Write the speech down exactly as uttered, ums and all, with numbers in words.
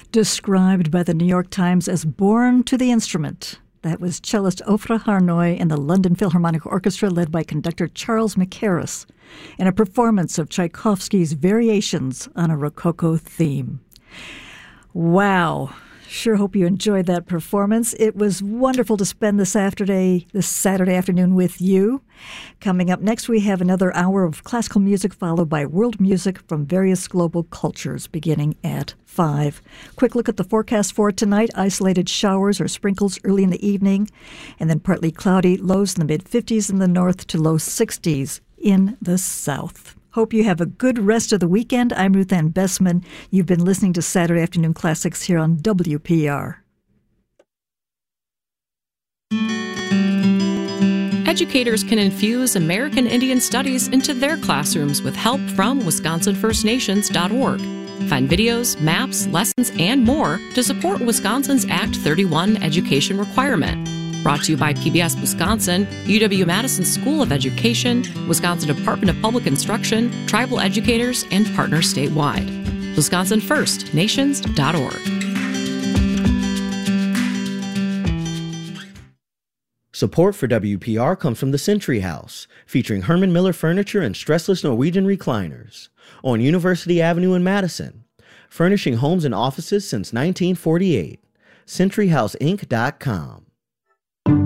Described by the New York Times as born to the instrument. That was cellist Ofra Harnoy and the London Philharmonic Orchestra led by conductor Charles Mackerras in a performance of Tchaikovsky's Variations on a Rococo theme. Wow. Sure hope you enjoyed that performance. It was wonderful to spend this Saturday, this Saturday afternoon with you. Coming up next, we have another hour of classical music followed by world music from various global cultures beginning at five. Quick look at the forecast for tonight. Isolated showers or sprinkles early in the evening, and then partly cloudy, lows in the mid-fifties in the north to low sixties in the south. Hope you have a good rest of the weekend. I'm Ruth Ann Bessman. You've been listening to Saturday Afternoon Classics here on W P R. Educators can infuse American Indian Studies into their classrooms with help from Wisconsin First Nations dot org. Find videos, maps, lessons, and more to support Wisconsin's Act thirty-one education requirement. Brought to you by P B S Wisconsin, U W-Madison School of Education, Wisconsin Department of Public Instruction, tribal educators, and partners statewide. Wisconsin First Nations dot org. Support for W P R comes from the Century House, featuring Herman Miller furniture and stressless Norwegian recliners, on University Avenue in Madison, furnishing homes and offices since nineteen forty-eight. Century House Inc dot com.